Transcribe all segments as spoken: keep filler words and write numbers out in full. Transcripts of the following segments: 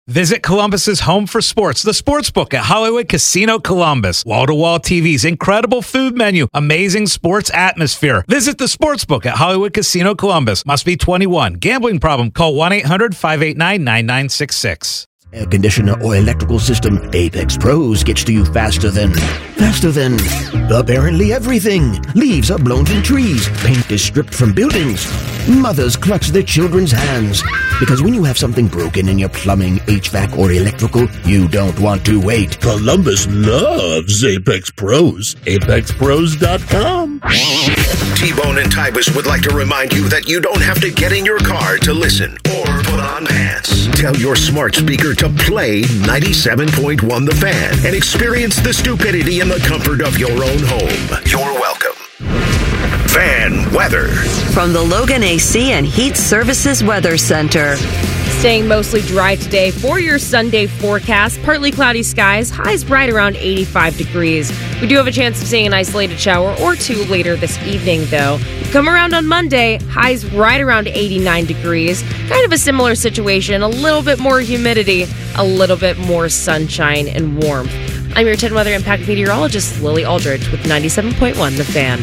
Visit Columbus's home for sports, the Sportsbook at Hollywood Casino Columbus. Wall-to-wall T Vs, incredible food menu, amazing sports atmosphere. Visit the Sportsbook at Hollywood Casino Columbus. Must be twenty-one. Gambling problem? Call one eight hundred five eight nine nine nine six six. Air conditioner or electrical system, Apex Pros gets to you faster than, faster than, apparently everything. Leaves are blown from trees, paint is stripped from buildings. Mothers clutch their children's hands. Because when you have something broken in your plumbing, H V A C, or electrical, you don't want to wait. Columbus loves Apex Pros. Apex Pros dot com. T-Bone and Tybus would like to remind you that you don't have to get in your car to listen or put on pants. Tell your smart speaker to play ninety-seven point one The Fan and experience the stupidity in the comfort of your own home. You're welcome. Fan weather. From the Logan A C and Heat Services Weather Center. Staying mostly dry today for your Sunday forecast. Partly cloudy skies, highs right around eighty-five degrees. We do have a chance of seeing an isolated shower or two later this evening, though. Come around on Monday, highs right around eighty-nine degrees. Kind of a similar situation, a little bit more humidity, a little bit more sunshine and warmth. I'm your ten Weather Impact meteorologist, Lily Aldridge, with ninety-seven point one The Fan.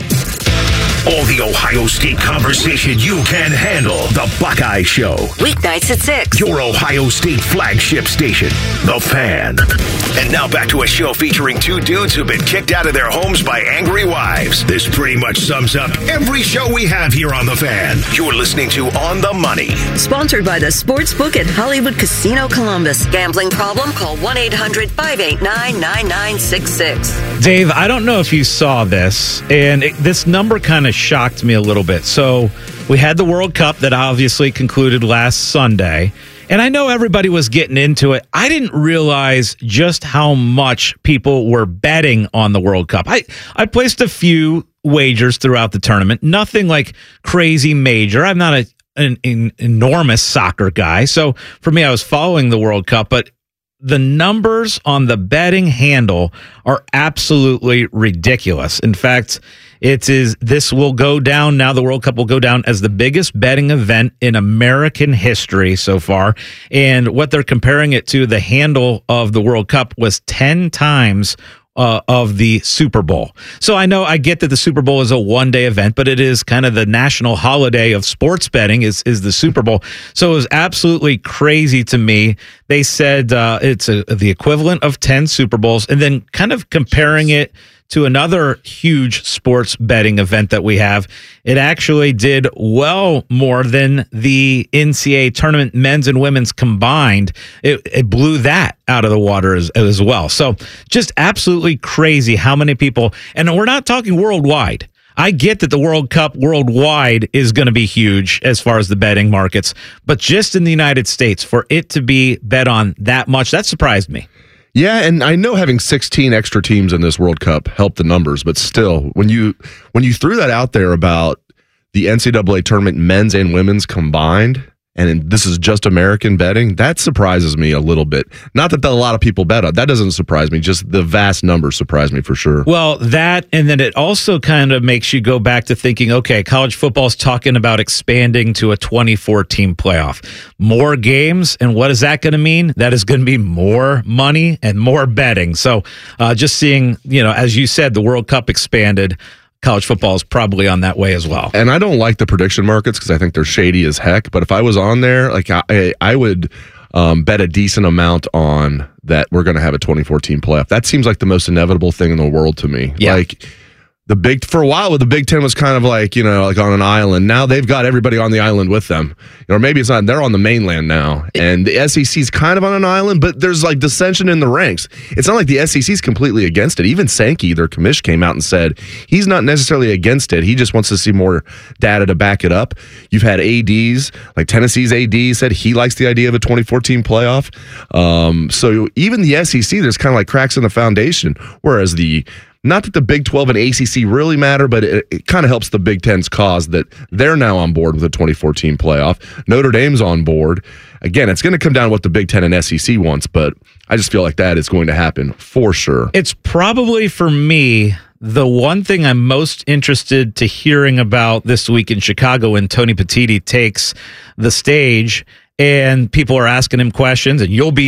All the Ohio State conversation you can handle. The Buckeye Show. Weeknights at six. Your Ohio State flagship station, The Fan. And now back to a show featuring two dudes who've been kicked out of their homes by angry wives. This pretty much sums up every show we have here on The Fan. You're listening to On the Money. Sponsored by the Sportsbook at Hollywood Casino Columbus. Gambling problem? Call one eight hundred five eight nine nine nine six six. Dave, I don't know if you saw this, and it, this number kind of shocked me a little bit. So we had the World Cup that obviously concluded last Sunday, and I know everybody was getting into it. I didn't realize just how much people were betting on the World Cup. I, I placed a few wagers throughout the tournament, nothing like crazy major. I'm not a, an, an enormous soccer guy, so for me, I was following the World Cup, but the numbers on the betting handle are absolutely ridiculous. In fact, it is. This will go down now. The World Cup will go down as the biggest betting event in American history so far. And what they're comparing it to, the handle of the World Cup was ten times Uh, of the Super Bowl. So I know I get that the Super Bowl is a one-day event, but it is kind of the national holiday of sports betting is, is the Super Bowl. So it was absolutely crazy to me. They said uh, it's a, the equivalent of ten Super Bowls, and then kind of comparing it to another huge sports betting event that we have. It actually did well more than the N C A A tournament, men's and women's combined. It, it blew that out of the water as, as well. So just absolutely crazy how many people, and we're not talking worldwide. I get that the World Cup worldwide is going to be huge as far as the betting markets, but just in the United States, for it to be bet on that much, that surprised me. Yeah, and I know having sixteen extra teams in this World Cup helped the numbers, but still, when you when you threw that out there about the N C double A tournament, men's and women's combined, and this is just American betting, that surprises me a little bit. Not that a lot of people bet on. That doesn't surprise me. Just the vast numbers surprise me for sure. Well, that, and then it also kind of makes you go back to thinking, okay, college football's talking about expanding to a twenty-four team playoff. More games, and what is that going to mean? That is going to be more money and more betting. So uh, just seeing, you know, as you said, the World Cup expanded, college football is probably on that way as well. And I don't like the prediction markets because I think they're shady as heck. But if I was on there, like I, I would um, bet a decent amount on that we're going to have a twenty-four team playoff. That seems like the most inevitable thing in the world to me. Yeah. Like the big for a while, the Big Ten was kind of like, you know, like on an island. Now they've got everybody on the island with them. Or maybe it's not. They're on the mainland now, and the S E C is kind of on an island, but there's like dissension in the ranks. It's not like the S E C is completely against it. Even Sankey, their commish, came out and said he's not necessarily against it. He just wants to see more data to back it up. You've had A Ds, like Tennessee's A D said he likes the idea of a twenty-four team playoff. Um, so even the S E C, there's kind of like cracks in the foundation, whereas the not that the Big twelve and A C C really matter, but it, it kind of helps the Big Ten's cause that they're now on board with a twenty-four team playoff. Notre Dame's on board. Again, it's going to come down to what the Big Ten and S E C wants, but I just feel like that is going to happen for sure. It's probably, for me, the one thing I'm most interested to hearing about this week in Chicago when Tony Petitti takes the stage and people are asking him questions, and you'll be